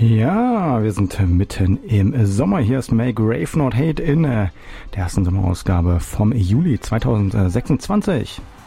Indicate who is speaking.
Speaker 1: Ja, wir sind mitten im Sommer. Hier ist Make Rave Not Hate in der ersten Sommerausgabe vom Juli 2026.